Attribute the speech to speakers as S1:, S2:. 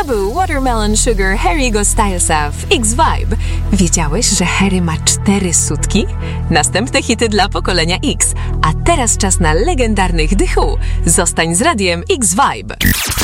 S1: To był Watermelon Sugar Harry'ego Stylesa w X-Vibe. Wiedziałeś, że Harry ma 4 sutki? Następne hity dla pokolenia X. A teraz czas na legendarnych The Who. Zostań z radiem X-Vibe.